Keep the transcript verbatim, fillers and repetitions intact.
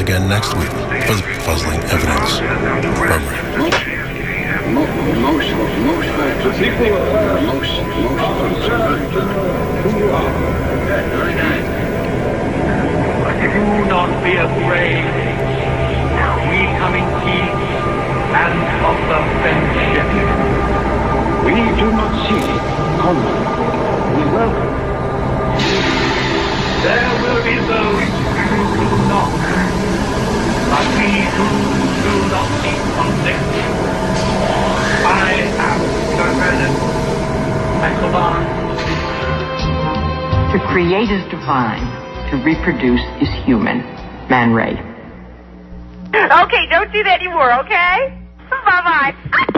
again next week for the Puzzling Evidence program. Most, most, most factors, most, most who you are. Very nice. Do not be afraid. We come in peace and offer friendship. We do not seek combat. We welcome. There will be those who do not, but we who do not seek conflict. I am Sir Bernard Michael Barnes. To create is divine. To reproduce is human. Man Ray. Okay, don't do that anymore, okay? Bye-bye.